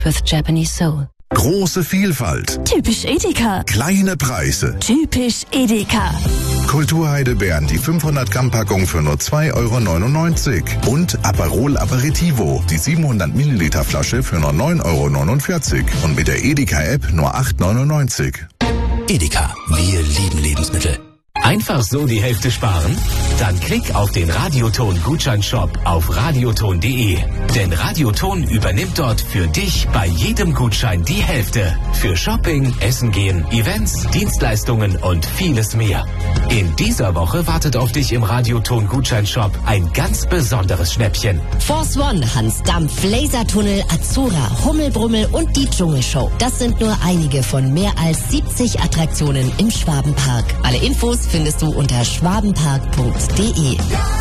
with Japanese soul. Große Vielfalt. Typisch Edeka. Kleine Preise. Typisch Edeka. Kulturheidelbeeren, die 500 Gramm Packung für nur 2,99 € und Aperol Aperitivo, die 700 Milliliter Flasche für nur 9,49 € und mit der Edeka-App nur 8,99 €. Edeka, wir lieben Lebensmittel. Einfach so die Hälfte sparen? Dann klick auf den Radioton-Gutscheinshop auf radioton.de. Denn Radioton übernimmt dort für dich bei jedem Gutschein die Hälfte. Für Shopping, Essen gehen, Events, Dienstleistungen und vieles mehr. In dieser Woche wartet auf dich im Radioton-Gutscheinshop ein ganz besonderes Schnäppchen. Force One, Hans Dampf, Lasertunnel, Azura, Hummelbrummel und die Dschungelshow. Das sind nur einige von mehr als 70 Attraktionen im Schwabenpark. Alle Infos findest du unter schwabenpark.de.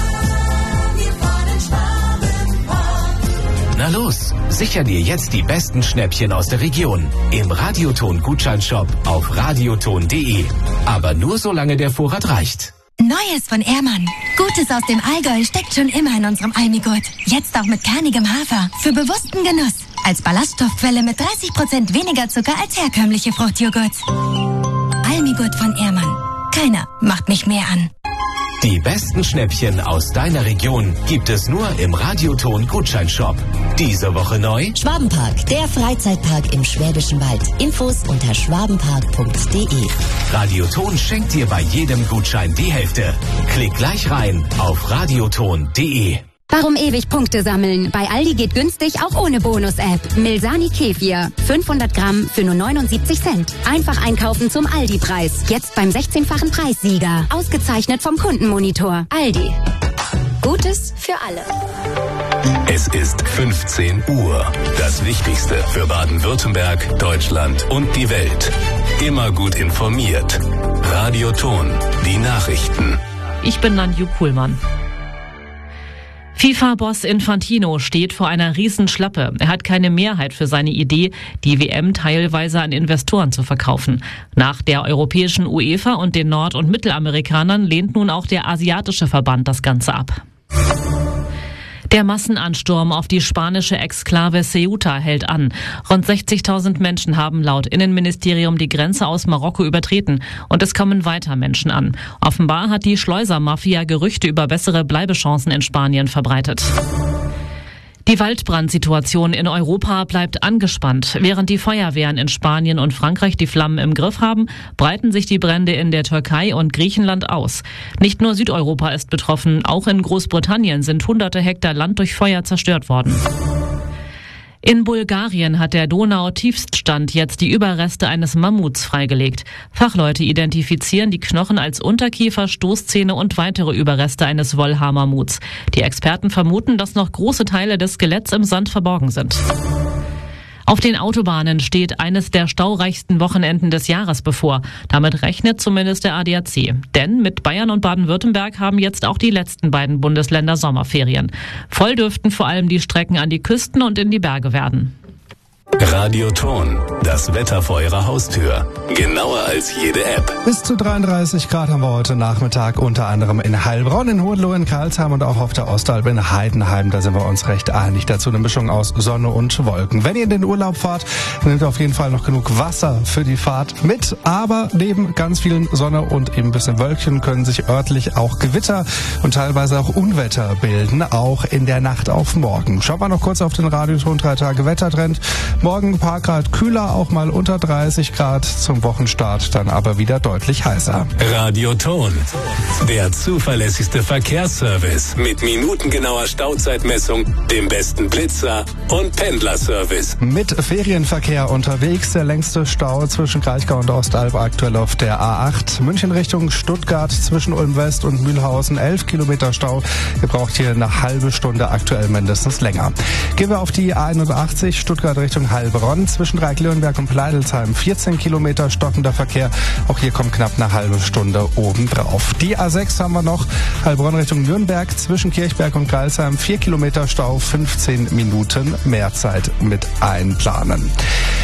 Na los, sicher dir jetzt die besten Schnäppchen aus der Region im Radioton-Gutscheinshop auf radioton.de. Aber nur solange der Vorrat reicht. Neues von Ehrmann. Gutes aus dem Allgäu steckt schon immer in unserem Almigurt. Jetzt auch mit kernigem Hafer. Für bewussten Genuss. Als Ballaststoffquelle mit 30% weniger Zucker als herkömmliche Fruchtjoghurts. Almigurt von Ehrmann. Keiner macht mich mehr an. Die besten Schnäppchen aus deiner Region gibt es nur im Radioton-Gutscheinshop. Diese Woche neu: Schwabenpark, der Freizeitpark im Schwäbischen Wald. Infos unter schwabenpark.de. Radioton schenkt dir bei jedem Gutschein die Hälfte. Klick gleich rein auf radioton.de. Warum ewig Punkte sammeln? Bei Aldi geht günstig auch ohne Bonus-App. Milsani Kefir. 500 Gramm für nur 79 Cent. Einfach einkaufen zum Aldi-Preis. Jetzt beim 16-fachen Preissieger. Ausgezeichnet vom Kundenmonitor. Aldi. Gutes für alle. Es ist 15 Uhr. Das Wichtigste für Baden-Württemberg, Deutschland und die Welt. Immer gut informiert. Radioton. Die Nachrichten. Ich bin Nanju Kuhlmann. FIFA-Boss Infantino steht vor einer Riesenschlappe. Er hat keine Mehrheit für seine Idee, die WM teilweise an Investoren zu verkaufen. Nach der europäischen UEFA und den Nord- und Mittelamerikanern lehnt nun auch der asiatische Verband das Ganze ab. Der Massenansturm auf die spanische Exklave Ceuta hält an. Rund 60.000 Menschen haben laut Innenministerium die Grenze aus Marokko übertreten und es kommen weiter Menschen an. Offenbar hat die Schleusermafia Gerüchte über bessere Bleibechancen in Spanien verbreitet. Die Waldbrandsituation in Europa bleibt angespannt. Während die Feuerwehren in Spanien und Frankreich die Flammen im Griff haben, breiten sich die Brände in der Türkei und Griechenland aus. Nicht nur Südeuropa ist betroffen, auch in Großbritannien sind hunderte Hektar Land durch Feuer zerstört worden. In Bulgarien hat der Donau-Tiefststand jetzt die Überreste eines Mammuts freigelegt. Fachleute identifizieren die Knochen als Unterkiefer, Stoßzähne und weitere Überreste eines Wollhaar-Mammuts. Die Experten vermuten, dass noch große Teile des Skeletts im Sand verborgen sind. Auf den Autobahnen steht eines der staureichsten Wochenenden des Jahres bevor. Damit rechnet zumindest der ADAC. Denn mit Bayern und Baden-Württemberg haben jetzt auch die letzten beiden Bundesländer Sommerferien. Voll dürften vor allem die Strecken an die Küsten und in die Berge werden. Radioton, das Wetter vor Ihrer Haustür. Genauer als jede App. Bis zu 33 Grad haben wir heute Nachmittag, unter anderem in Heilbronn, in Hohenlohe, in Karlsheim und auch auf der Ostalb in Heidenheim. Da sind wir uns recht einig. Dazu eine Mischung aus Sonne und Wolken. Wenn ihr in den Urlaub fahrt, nehmt auf jeden Fall noch genug Wasser für die Fahrt mit. Aber neben ganz vielen Sonne und eben ein bisschen Wölkchen können sich örtlich auch Gewitter und teilweise auch Unwetter bilden, auch in der Nacht auf morgen. Schauen wir noch kurz auf den Radioton 3 Tage Wettertrend. Morgen ein paar Grad kühler, auch mal unter 30 Grad. Zum Wochenstart dann aber wieder deutlich heißer. Radioton, der zuverlässigste Verkehrsservice mit minutengenauer Stauzeitmessung, dem besten Blitzer und Pendlerservice. Mit Ferienverkehr unterwegs, der längste Stau zwischen Kraichgau und Ostalb aktuell auf der A8. München Richtung Stuttgart zwischen Ulm West und Mühlhausen 11 Kilometer Stau. Ihr braucht hier eine halbe Stunde, aktuell mindestens länger. Gehen wir auf die A81 Stuttgart Richtung Heilbronn zwischen Dreieck-Leonberg und Pleidelsheim 14 Kilometer stockender Verkehr. Auch hier kommt knapp eine halbe Stunde obendrauf. Die A6 haben wir noch. Heilbronn Richtung Nürnberg zwischen Kirchberg und Greilsheim 4 Kilometer Stau, 15 Minuten mehr Zeit mit einplanen.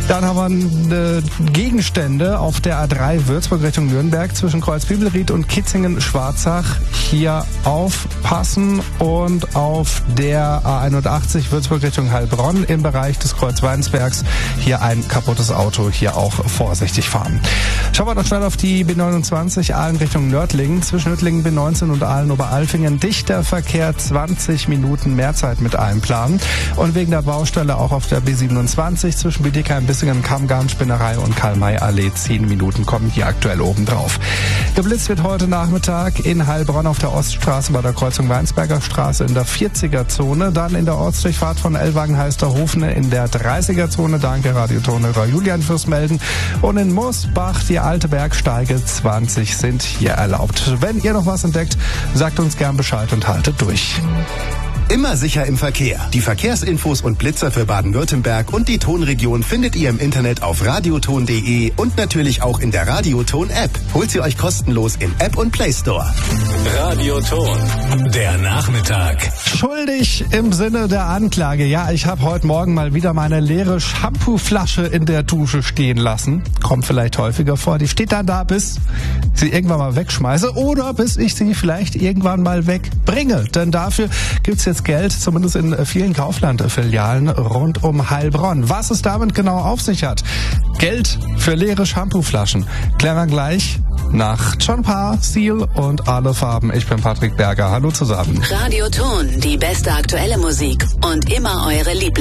Dann haben wir Gegenstände auf der A3 Würzburg Richtung Nürnberg zwischen Kreuzbibelried und Kitzingen-Schwarzach. Hier aufpassen. Und auf der A81 Würzburg Richtung Heilbronn im Bereich des Kreuzweinsbergs hier ein kaputtes Auto. Hier auch vorsichtig fahren. Schauen wir noch schnell auf die B29 Aalen Richtung Nördlingen. Zwischen Nördlingen B19 und Aalen-Oberalfingen dichter Verkehr, 20 Minuten mehr Zeit mit einplanen. Und wegen der Baustelle auch auf der B27 zwischen Bietigheim, Bissingen, Kammgarn-Spinnerei und Karl-May-Allee 10 Minuten kommen hier aktuell obendrauf. Geblitzt wird heute Nachmittag in Heilbronn auf der Oststraße bei der Kreuzung Weinsberger Straße in der 40er-Zone. Dann in der Ortsdurchfahrt von Ellwangen-Heisterhofen in der 30er-Zone. Danke, Radiotonhörer Julian fürs Melden. Und in Moosbach, die alte Bergsteige 20 sind hier erlaubt. Wenn ihr noch was entdeckt, sagt uns gern Bescheid und haltet durch. Immer sicher im Verkehr. Die Verkehrsinfos und Blitzer für Baden-Württemberg und die Tonregion findet ihr im Internet auf radioton.de und natürlich auch in der Radioton-App. Holt sie euch kostenlos im App und Play Store. Radioton, der Nachmittag. Schuldig im Sinne der Anklage. Ja, ich habe heute Morgen mal wieder meine leere Shampooflasche in der Dusche stehen lassen. Kommt vielleicht häufiger vor. Die steht dann da, bis ich sie irgendwann mal wegschmeiße oder bis ich sie vielleicht irgendwann mal wegbringe. Denn dafür gibt's jetzt Geld, zumindest in vielen Kaufland-Filialen rund um Heilbronn. Was es damit genau auf sich hat? Geld für leere Shampooflaschen. Klären wir gleich nach John Parr, Seal und Alle Farben. Ich bin Patrick Berger. Hallo zusammen. Radioton, die beste aktuelle Musik und immer eure Lieblings.